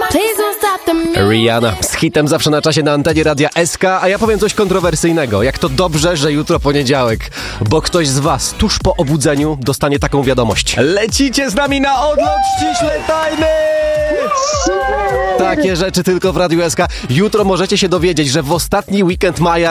Rihanna z hitem zawsze na czasie na antenie Radia SK, a ja powiem coś kontrowersyjnego. Jak to dobrze, że jutro poniedziałek, bo ktoś z was tuż po obudzeniu dostanie taką wiadomość. Lecicie z nami na odlot ściśle tajny! Takie rzeczy tylko w Radiu SK. Jutro możecie się dowiedzieć, że w ostatni weekend maja